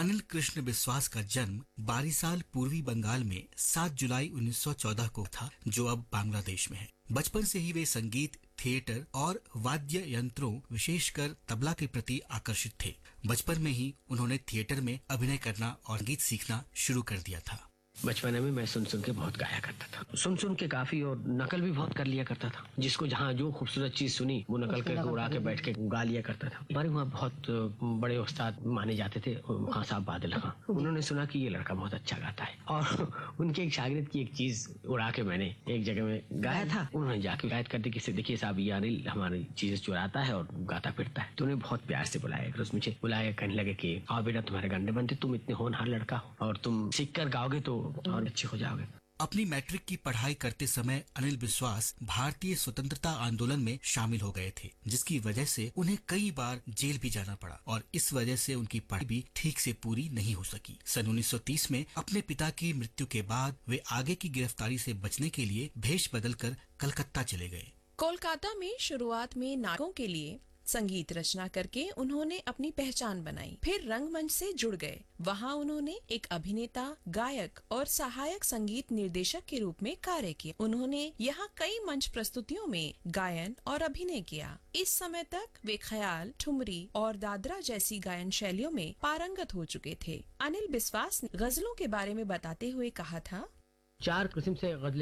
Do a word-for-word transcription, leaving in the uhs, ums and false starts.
अनिल कृष्ण बिस्वास का जन्म बारिसाल पूर्वी बंगाल में सात जुलाई उन्नीस सौ चौदह को था, जो अब बांग्लादेश में है। बचपन से ही वे संगीत, थिएटर और वाद्य यंत्रों, विशेषकर तबला के प्रति आकर्षित थे। बचपन में ही उन्होंने थिएटर में अभिनय करना और गीत सीखना शुरू कर दिया था। बचपन में मैं सुन सुन के बहुत गाया करता था, सुन सुन के काफी, और नकल भी बहुत कर लिया करता था। जिसको जहाँ जो खूबसूरत चीज सुनी वो नकल करके उड़ा के बैठ के गा लिया करता था। हमारे वहाँ बहुत बड़े उस्ताद माने जाते थे, खां साहब बादल खां। उन्होंने सुना कि ये लड़का बहुत अच्छा गाता है, और उनके एक शागिर्द की एक चीज उड़ा के मैंने एक जगह में गाया था। उन्होंने जाके गायद कर दी कि देखिए साहब, ये अनिल हमारी चीजें चुराता है और गाता फिरता है। तो उन्हें बहुत प्यार से बुलाया, फिर मुझे बुलाया, कहने लगे कि आओ बेटा, तुम्हारे गंडे बनते, तुम इतने होनहार लड़का हो और तुम सीख कर गाओगे तो और अच्छे हो जाओगे। अपनी मैट्रिक की पढ़ाई करते समय अनिल बिस्वास भारतीय स्वतंत्रता आंदोलन में शामिल हो गए थे, जिसकी वजह से उन्हें कई बार जेल भी जाना पड़ा और इस वजह से उनकी पढ़ाई भी ठीक से पूरी नहीं हो सकी। सन उन्नीस सौ तीस में अपने पिता की मृत्यु के बाद वे आगे की गिरफ्तारी से बचने के लिए भेष बदलकर कलकत्ता चले गए। कोलकाता में शुरुआत में नाटकों के लिए संगीत रचना करके उन्होंने अपनी पहचान बनाई। फिर रंगमंच से जुड़ गए। वहाँ उन्होंने एक अभिनेता, गायक और सहायक संगीत निर्देशक के रूप में कार्य किया। उन्होंने यहाँ कई मंच प्रस्तुतियों में गायन और अभिनय किया। इस समय तक वे ख्याल, ठुमरी और दादरा जैसी गायन शैलियों में पारंगत हो चुके थे। अनिल बिस्वास ने गजलों के बारे में बताते हुए कहा था, चार किस्म से गजलें